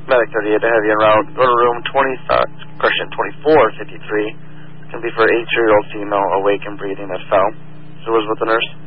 Medic 38 to have you en route. Go to room 2453. It's going to be for an 8-year-old female awake and breathing that fell. So was with the nurse.